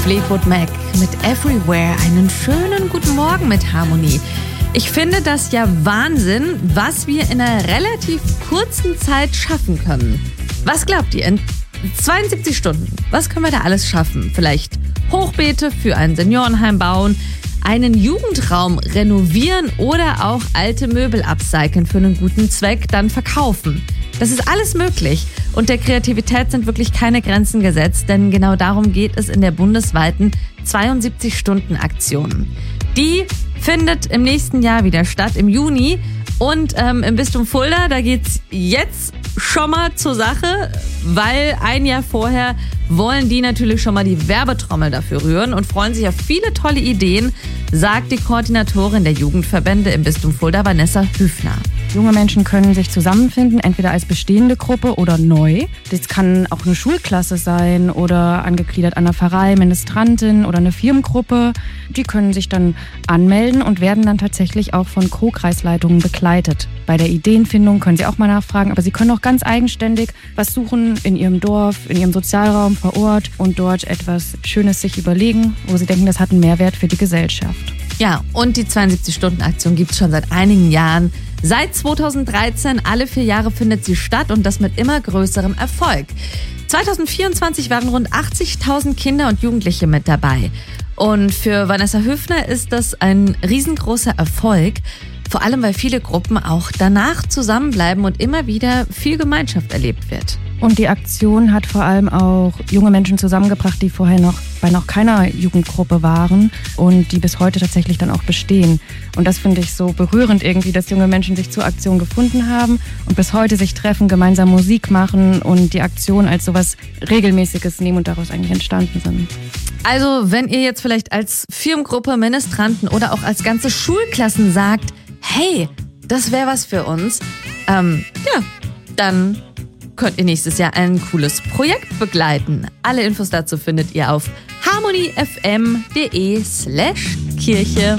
Fleetwood Mac mit Everywhere. Einen schönen guten Morgen mit Harmonie. Ich finde das ja Wahnsinn, was wir in einer relativ kurzen Zeit schaffen können. Was glaubt ihr? In 72 Stunden, was können wir da alles schaffen? Vielleicht Hochbeete für ein Seniorenheim bauen, einen Jugendraum renovieren oder auch alte Möbel upcyclen für einen guten Zweck, dann verkaufen. Das ist alles möglich und der Kreativität sind wirklich keine Grenzen gesetzt, denn genau darum geht es in der bundesweiten 72-Stunden-Aktion. Die findet im nächsten Jahr wieder statt, im Juni. Und im Bistum Fulda, da geht's jetzt schon mal zur Sache, weil ein Jahr vorher wollen die natürlich schon mal die Werbetrommel dafür rühren und freuen sich auf viele tolle Ideen, sagt die Koordinatorin der Jugendverbände im Bistum Fulda, Vanessa Hüfner. Junge Menschen können sich zusammenfinden, entweder als bestehende Gruppe oder neu. Das kann auch eine Schulklasse sein oder angegliedert an einer Pfarrei, Ministrantin oder eine Firmengruppe. Die können sich dann anmelden und werden dann tatsächlich auch von Co-Kreisleitungen begleitet. Bei der Ideenfindung können sie auch mal nachfragen, aber sie können auch ganz eigenständig was suchen in ihrem Dorf, in ihrem Sozialraum vor Ort und dort etwas Schönes sich überlegen, wo sie denken, das hat einen Mehrwert für die Gesellschaft. Ja, und die 72-Stunden-Aktion gibt es schon seit einigen Jahren. Seit 2013, alle 4 Jahre findet sie statt und das mit immer größerem Erfolg. 2024 waren rund 80.000 Kinder und Jugendliche mit dabei. Und für Vanessa Hüfner ist das ein riesengroßer Erfolg. Vor allem, weil viele Gruppen auch danach zusammenbleiben und immer wieder viel Gemeinschaft erlebt wird. Und die Aktion hat vor allem auch junge Menschen zusammengebracht, die vorher noch bei noch keiner Jugendgruppe waren und die bis heute tatsächlich dann auch bestehen. Und das finde ich so berührend irgendwie, dass junge Menschen sich zur Aktion gefunden haben und bis heute sich treffen, gemeinsam Musik machen und die Aktion als sowas Regelmäßiges nehmen und daraus eigentlich entstanden sind. Also, wenn ihr jetzt vielleicht als Firmengruppe, Ministranten oder auch als ganze Schulklassen sagt, hey, das wäre was für uns, dann könnt ihr nächstes Jahr ein cooles Projekt begleiten. Alle Infos dazu findet ihr auf harmoniefm.de/Kirche.